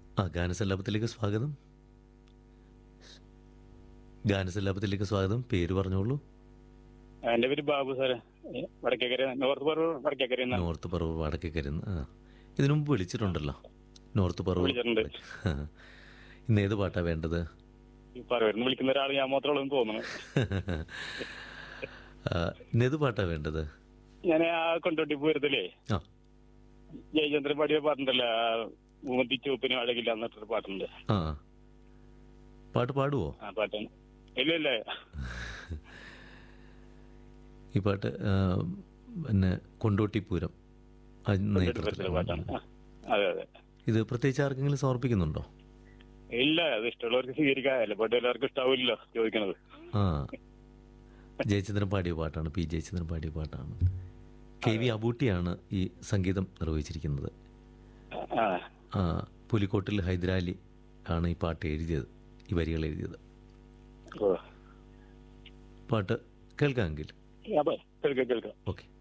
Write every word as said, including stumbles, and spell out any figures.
ആ ഗാനസല്ലാപത്തിലേക്ക് സ്വാഗതം. ഗാനസല്ലാപത്തിലേക്ക് സ്വാഗതം. പേര് പറഞ്ഞോളൂ. എന്റെ പേര് ബാബു സാറേ, വടക്കേക്കര, നോർത്ത് പറവൂർ വടക്കേക്കര എന്നാണ്. നോർത്ത് പറവൂർ വടക്കേക്കരുന്ന്. ആ ഇതിനു മുമ്പ് വിളിച്ചിട്ടുണ്ടല്ലോ നോർത്ത് പറവൂർ. വിളിച്ചിട്ടുണ്ട്. ആ. ഇന്ന് ഏത് പാട്ടാ വേണ്ടത്? ഈ പറവൂരിന്ന് വിളിക്കുന്ന ഒരാൾ ഞാൻ മാത്രമേ ഉള്ളൂ തോന്നുന്നു. ആ, ഇന്ന് ഏത് പാട്ടാ വേണ്ടത്? ഞാൻ ആ കൊണ്ടോട്ടി പൂരത്തിലേ ആ ജയചന്ദ്രൻ പാടിയ പാട്ടുണ്ടല്ലോ, ഭൂമത്തി ചുവപ്പിന് അഴകില്ല എന്നിട്ടൊരു പാട്ടുണ്ട്. ആ പാട്ട് പാടുവോ? ആ പാട്ടാണ്. ഇല്ല ഇല്ല ഈ പാട്ട് ആ, പിന്നെ കൊണ്ടോട്ടിപ്പൂരം ആ കൊണ്ടോട്ടി പൂരത്തിലെ പാട്ടാണ്. നേതൃത്വത്തിൽ. ആ, അതെ അതെ. ഇത് പ്രത്യേകിച്ച് ആർക്കെങ്കിലും സമർപ്പിക്കുന്നുണ്ടോ? ഇല്ല, അത് ഇഷ്ടമുള്ളവർക്ക് സ്വീകരിക്കാം. അല്ല പാട്ട് എല്ലാവർക്കും ഇഷ്ടാവില്ലല്ലോ ചോദിക്കണത്. ആ ജയചന്ദ്രൻ പാടിയ പാട്ടാണ്, പി ജയചന്ദ്രൻ പാടിയ പാട്ടാണ്. കെ വി അബൂട്ടിയാണ് ഈ സംഗീതം നിർവഹിച്ചിരിക്കുന്നത്. ആ ആ, പുലിക്കോട്ടിൽ ഹൈദരാലി ആണ് ഈ പാട്ട് എഴുതിയത്, ഈ വരികൾ എഴുതിയത്. ഓ പാട്ട് കേൾക്കാമെങ്കിൽ അപ്പൊ കേൾക്കാം കേൾക്കാം. ഓക്കെ.